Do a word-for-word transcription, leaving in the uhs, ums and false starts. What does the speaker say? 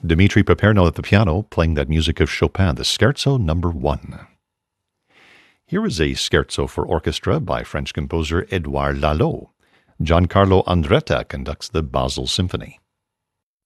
Dmitri Paperno at the piano, playing that music of Chopin, the Scherzo number one. Here is a scherzo for orchestra by French composer Édouard Lalo. Giancarlo Andretta conducts the Basel Symphony.